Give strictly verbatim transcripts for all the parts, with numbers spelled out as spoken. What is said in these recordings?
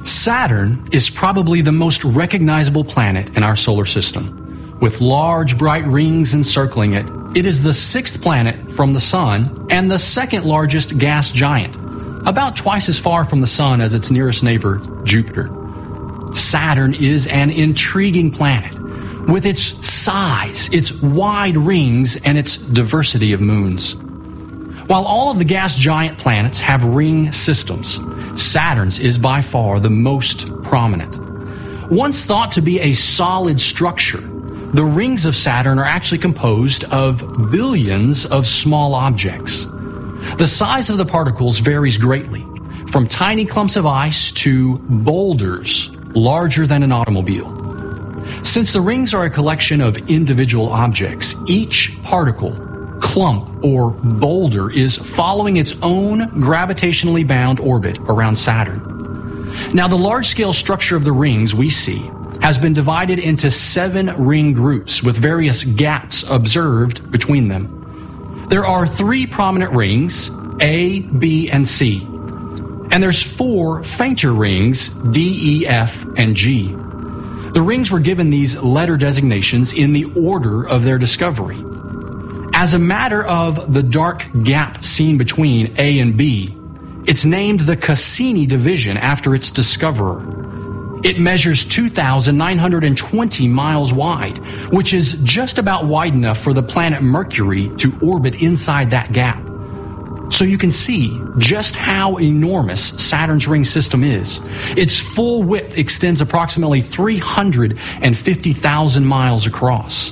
Saturn is probably the most recognizable planet in our solar system. With large, bright rings encircling it, it is the sixth planet from the Sun and the second largest gas giant, about twice as far from the Sun as its nearest neighbor, Jupiter. Saturn is an intriguing planet, with its size, its wide rings, and its diversity of moons. While all of the gas giant planets have ring systems, Saturn's is by far the most prominent. Once thought to be a solid structure, the rings of Saturn are actually composed of billions of small objects. The size of the particles varies greatly, from tiny clumps of ice to boulders larger than an automobile. Since the rings are a collection of individual objects, each particle, clump, or boulder is following its own gravitationally bound orbit around Saturn. Now, the large-scale structure of the rings we see has been divided into seven ring groups with various gaps observed between them. There are three prominent rings, A, B, and C. And there's four fainter rings, D, E, F, and G. The rings were given these letter designations in the order of their discovery. As a matter of the dark gap seen between A and B, it's named the Cassini division after its discoverer. It measures two thousand nine hundred twenty miles wide, which is just about wide enough for the planet Mercury to orbit inside that gap. So you can see just how enormous Saturn's ring system is. Its full width extends approximately three hundred fifty thousand miles across.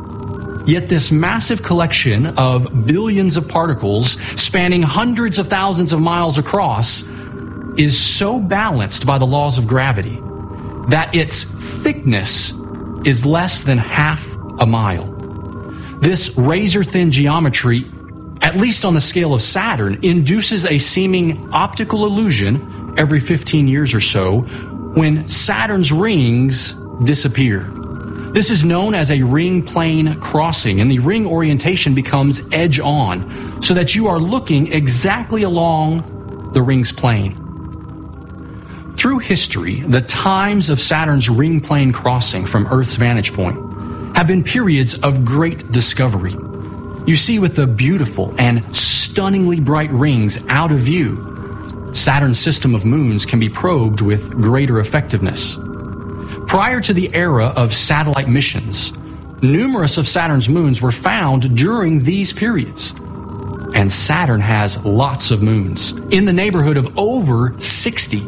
Yet this massive collection of billions of particles spanning hundreds of thousands of miles across is so balanced by the laws of gravity that its thickness is less than half a mile. This razor-thin geometry, at least on the scale of Saturn, induces a seeming optical illusion every fifteen years or so when Saturn's rings disappear. This is known as a ring plane crossing, and the ring orientation becomes edge-on, so that you are looking exactly along the ring's plane. Through history, the times of Saturn's ring plane crossing from Earth's vantage point have been periods of great discovery. You see, with the beautiful and stunningly bright rings out of view, Saturn's system of moons can be probed with greater effectiveness. Prior to the era of satellite missions, numerous of Saturn's moons were found during these periods. And Saturn has lots of moons, in the neighborhood of over sixty.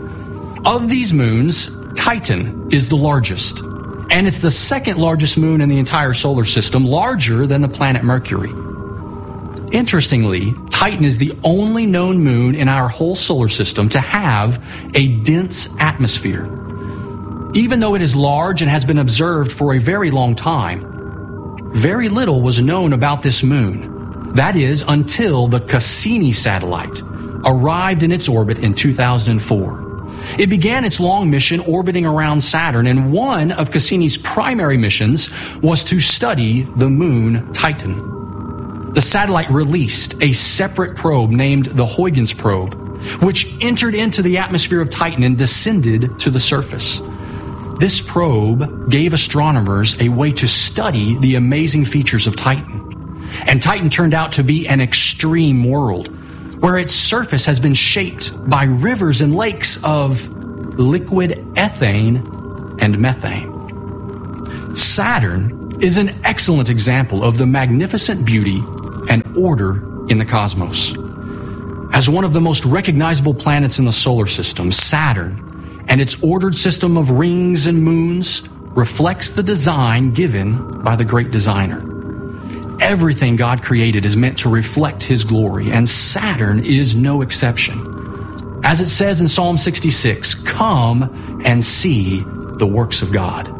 Of these moons, Titan is the largest, and it's the second largest moon in the entire solar system, larger than the planet Mercury. Interestingly, Titan is the only known moon in our whole solar system to have a dense atmosphere. Even though it is large and has been observed for a very long time, very little was known about this moon. That is, until the Cassini satellite arrived in its orbit in two thousand four. It began its long mission orbiting around Saturn, and one of Cassini's primary missions was to study the moon Titan. The satellite released a separate probe named the Huygens probe, which entered into the atmosphere of Titan and descended to the surface. This probe gave astronomers a way to study the amazing features of Titan. And Titan turned out to be an extreme world, where its surface has been shaped by rivers and lakes of liquid ethane and methane. Saturn is an excellent example of the magnificent beauty and order in the cosmos. As one of the most recognizable planets in the solar system, Saturn and its ordered system of rings and moons reflects the design given by the great designer. Everything God created is meant to reflect His glory, and Saturn is no exception. As it says in Psalm sixty-six, "Come and see the works of God."